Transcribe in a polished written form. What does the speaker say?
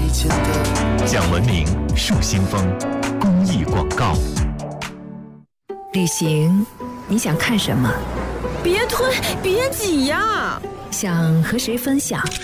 前的。 讲文明树新风公益广告。 旅行，你想看什么？ 别推，别挤呀！ 想和谁分享？